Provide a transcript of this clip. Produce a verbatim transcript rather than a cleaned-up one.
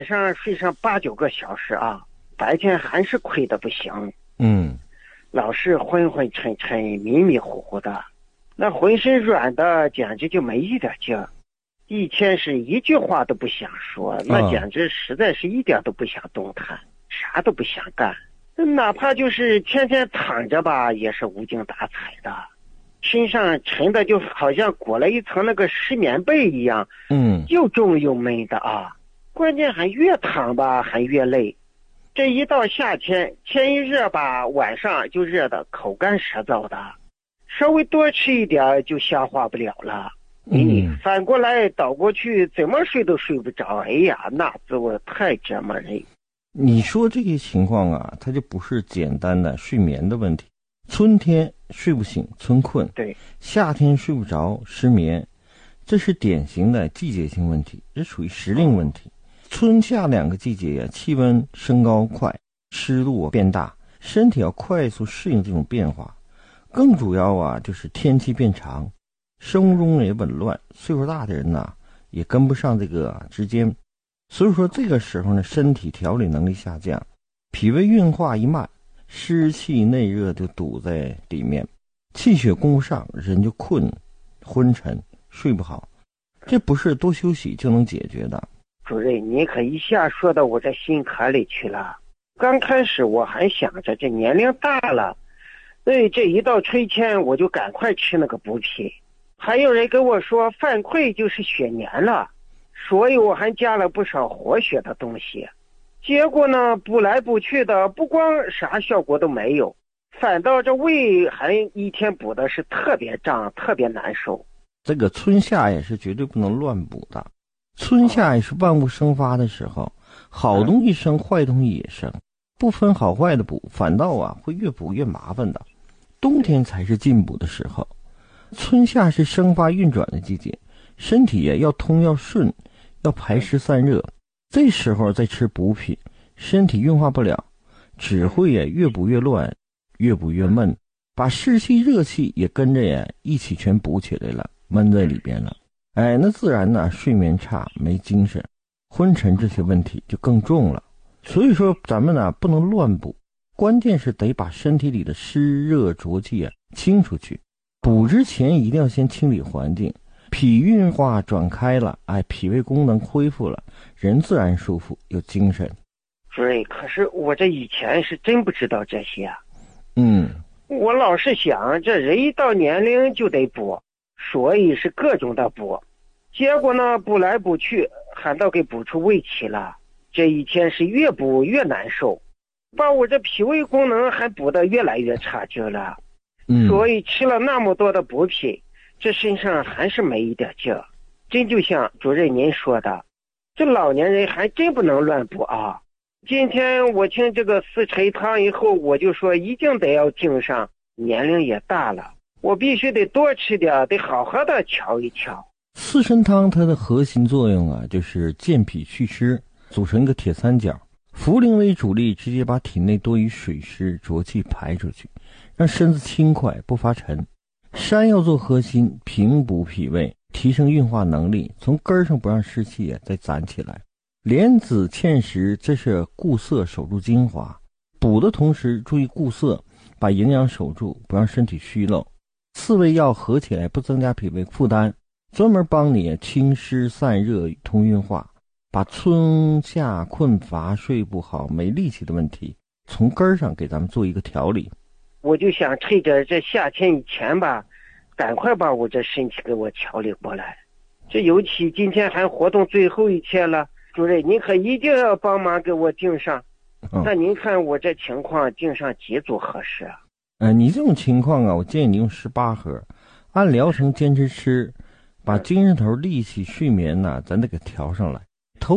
晚上睡上八九个小时啊，白天还是困得不行。 嗯， 老是昏昏沉沉、迷迷糊糊的，那浑身软的简直就没一点劲儿。一天是一句话都不想说，那简直实在是一点都不想动弹，啥都不想干。哪怕就是天天躺着吧，也是无精打采的，身上沉的就好像裹了一层那个湿棉被一样， 嗯， 又重又闷的啊。关键还越躺吧还越累。这一到夏天，天一热吧，晚上就热得口干舌燥的，稍微多吃一点就消化不了了。你、嗯、反过来倒过去，怎么睡都睡不着。哎呀，那滋味太折磨人。 你说这些情况啊，它就不是简单的睡眠的问题。春天睡不醒，春困； 对， 夏天睡不着，失眠，这是典型的季节性问题，这属于时令问题。春夏两个季节呀、啊，气温升高快，湿度变大，身体要快速适应这种变化。更主要啊，就是天气变长，生物钟也紊乱，岁数大的人呐、啊，也跟不上这个之间。所以说这个时候呢，身体调理能力下降，脾胃运化一慢，湿气内热就堵在里面，气血供不上，人就困昏沉睡不好。这不是多休息就能解决的。 主任，你可一下说到我这心坎里去了。刚开始我还想着这年龄大了，所以这一到春天我就赶快吃那个补品。还有人跟我说犯困就是血年了，所以我还加了不少活血的东西。结果呢，补来补去的，不光啥效果都没有，反倒这胃还一天补的是特别胀，特别难受。 这个春夏也是绝对不能乱补的。春夏也是万物生发的时候，好东西生，坏东西也生，不分好坏的补，反倒啊会越补越麻烦的。冬天才是进补的时候，春夏是生发运转的季节，身体也要通要顺，要排湿散热。这时候再吃补品，身体运化不了，只会也越补越乱，越补越闷，把湿气热气也跟着也一起全补起来了，闷在里边了。哎，那自然呢，睡眠差，没精神，昏沉，这些问题就更重了。所以说咱们呢不能乱补，关键是得把身体里的湿热浊气啊清出去。补之前一定要先清理环境，脾运化转开了，哎，脾胃功能恢复了，人自然舒服有精神。 主任，可是我这以前是真不知道这些啊。 嗯， 我老是想这人一到年龄就得补，所以是各种的补。结果呢，补来补去，反倒给补出胃气了。这一天是越补越难受，把我这脾胃功能还补得越来越差劲了。 嗯， 所以吃了那么多的补品，这身上还是没一点劲儿。真就像主任您说的，这老年人还真不能乱补啊。今天我听这个四陈汤以后，我就说一定得要敬上，年龄也大了，我必须得多吃点，得好好的瞧一瞧。 四神汤它的核心作用啊，就是健脾祛湿，组成一个铁三角，茯苓为主力，直接把体内多余水湿浊气排出去，让身子轻快不发沉。山药做核心，平补脾胃，提升运化能力，从根上不让湿气再攒起来。莲子芡实，这是固涩守住精华，补的同时注意固涩，把营养守住，不让身体虚漏。四味药合起来，不增加脾胃负担，专门帮你清湿散热通运化，把春夏困乏睡不好没力气的问题从根上给咱们做一个调理。 我就想趁着这夏天以前吧，赶快把我这身体给我调理过来。这尤其今天还活动最后一天了，主任您可一定要帮忙给我订上。 嗯、 那您看我这情况订上几组合适啊？ 呃，你这种情况啊，我建议你用十八盒，按疗程坚持吃，把精神头、力气、睡眠呐、啊，咱得给调上来。